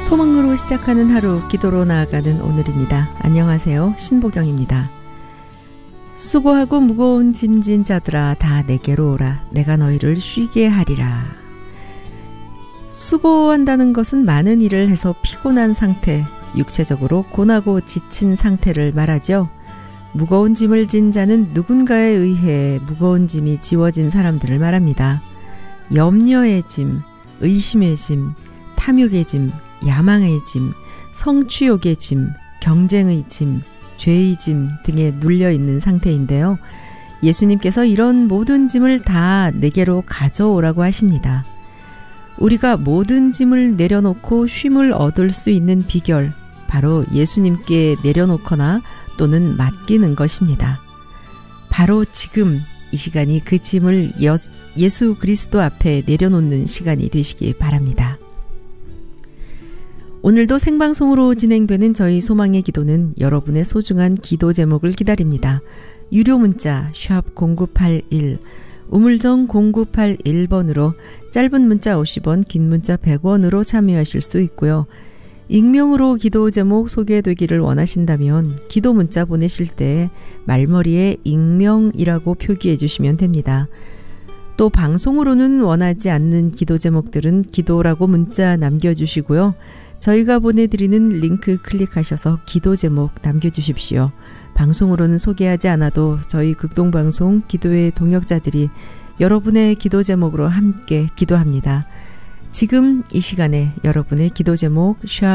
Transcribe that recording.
소망으로 시작하는 하루, 기도로 나아가는 오늘입니다. 안녕하세요. 신보경입니다. 수고하고 무거운 짐진 자들아 다 내게로 오라. 내가 너희를 쉬게 하리라. 수고한다는 것은 많은 일을 해서 피곤한 상태, 육체적으로 고나고 지친 상태를 말하죠. 무거운 짐을 진 자는 누군가에 의해 무거운 짐이 지워진 사람들을 말합니다. 염려의 짐, 의심의 짐, 탐욕의 짐, 야망의 짐, 성취욕의 짐, 경쟁의 짐, 죄의 짐 등에 눌려있는 상태인데요. 예수님께서 이런 모든 짐을 다 내게로 가져오라고 하십니다. 우리가 모든 짐을 내려놓고 쉼을 얻을 수 있는 비결, 바로 예수님께 내려놓거나 또는 맡기는 것입니다. 바로 지금 이 시간이 그 짐을 예수 그리스도 앞에 내려놓는 시간이 되시기 바랍니다. 오늘도 생방송으로 진행되는 저희 소망의 기도는 여러분의 소중한 기도 제목을 기다립니다. 유료 문자 샵 0981, 우물정 0981번으로 짧은 문자 50원, 긴 문자 100원으로 참여하실 수 있고요. 익명으로 기도 제목 소개되기를 원하신다면 기도 문자 보내실 때 말머리에 익명이라고 표기해 주시면 됩니다. 또 방송으로는 원하지 않는 기도 제목들은 기도라고 문자 남겨주시고요. 저희가 보내드리는 링크 클릭하셔서 기도 제목 남겨주십시오. 방송으로는 소개하지 않아도 저희 극동방송 기도의 동역자들이 여러분의 기도 제목으로 함께 기도합니다. 지금 이 시간에 여러분의 기도 제목 샵